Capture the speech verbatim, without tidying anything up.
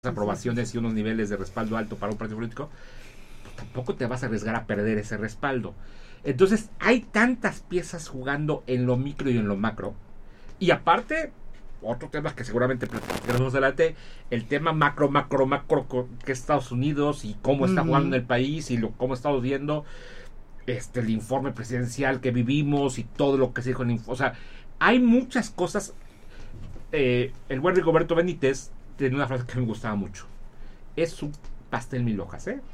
aprobaciones y unos niveles de respaldo alto para un partido político, pues tampoco te vas a arriesgar a perder ese respaldo. Entonces hay tantas piezas jugando en lo micro y en lo macro. Y aparte, otro tema que seguramente platicaremos más adelante, el tema macro, macro, macro, que es Estados Unidos y cómo está uh-huh. jugando en el país y lo, cómo estamos viendo este, el informe presidencial que vivimos y todo lo que se dijo en el informe. O sea, hay muchas cosas. Eh, el buen Rigoberto Benítez tiene una frase que me gustaba mucho. Es un pastel mil hojas, ¿eh?